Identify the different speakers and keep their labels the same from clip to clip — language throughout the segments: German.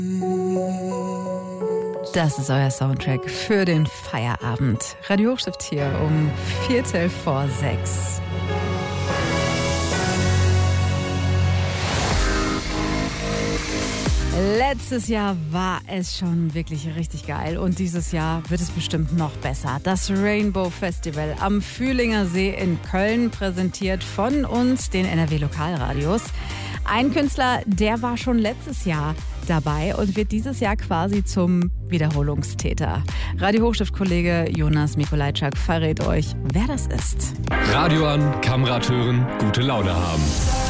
Speaker 1: Das ist euer Soundtrack für den Feierabend. Radio Hochstift hier um 6:15. Letztes Jahr war es schon wirklich richtig geil und dieses Jahr wird es bestimmt noch besser. Das Rainbow Festival am Fühlinger See in Köln, präsentiert von uns, den NRW-Lokalradios. Ein Künstler, der war schon letztes Jahr dabei und wird dieses Jahr quasi zum Wiederholungstäter. Radio Hochstift-Kollege Jonas Mikolajczak verrät euch, wer das ist.
Speaker 2: Radio an, Kamrad hören, gute Laune haben.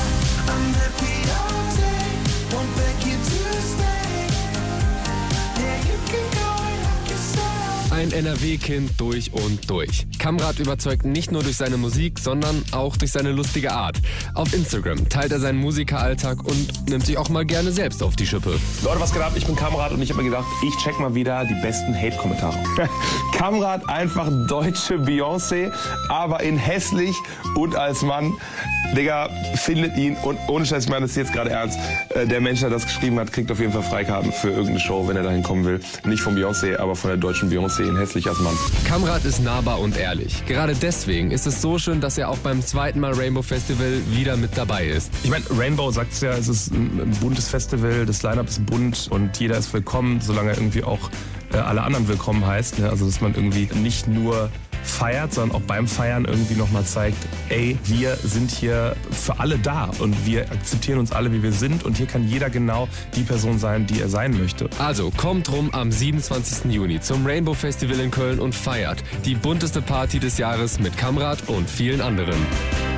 Speaker 2: Ein NRW-Kind durch und durch. Kamrad überzeugt nicht nur durch seine Musik, sondern auch durch seine lustige Art. Auf Instagram teilt er seinen Musikeralltag und nimmt sich auch mal gerne selbst auf die Schippe.
Speaker 3: Leute, was geht ab? Ich bin Kamrad und ich habe mir gedacht, ich check mal wieder die besten Hate-Kommentare. Kamrad einfach deutsche Beyoncé, aber in hässlich und als Mann. Digga, findet ihn und ohne Scheiß, ich meine das ist jetzt gerade ernst. Der Mensch, der das geschrieben hat, kriegt auf jeden Fall Freikarten für irgendeine Show, wenn er dahin kommen will. Nicht von Beyoncé, aber von der deutschen Beyoncé in hässlich als Mann.
Speaker 2: Kamrad ist nahbar und ehrlich. Gerade deswegen ist es so schön, dass er auch beim zweiten Mal Rainbow Festival wieder mit dabei ist.
Speaker 3: Ich meine, Rainbow sagt es ja, es ist ein buntes Festival, das Line-Up ist bunt und jeder ist willkommen, solange er irgendwie auch alle anderen willkommen heißt. Ne? Also dass man irgendwie nicht nur feiert, sondern auch beim Feiern irgendwie nochmal zeigt, ey, wir sind hier für alle da und wir akzeptieren uns alle, wie wir sind und hier kann jeder genau die Person sein, die er sein möchte.
Speaker 2: Also kommt rum am 27. Juni zum Rainbow Festival in Köln und feiert die bunteste Party des Jahres mit Kamrad und vielen anderen.